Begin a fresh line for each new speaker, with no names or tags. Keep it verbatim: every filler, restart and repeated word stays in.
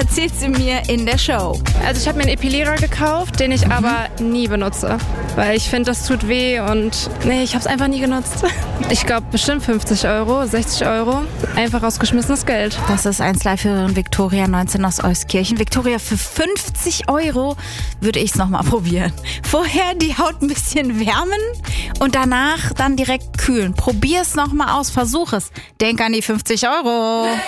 erzählt sie mir in der Show.
Also ich habe mir einen Epilierer gekauft, den ich mhm. aber nie benutze, weil ich finde, das tut weh und nee, ich habe es einfach nie genutzt. Ich glaube bestimmt fünfzig Euro, sechzig Euro, einfach rausgeschmissenes Geld.
Das ist eins Live-Hörerin Viktoria, neunzehn aus Euskirchen. Viktoria, für fünfzig Euro würde ich es nochmal probieren. Vorher die Haut ein bisschen wärmen und danach dann direkt kühlen. Probier es nochmal aus, versuch es. Denk an die fünfzig Euro.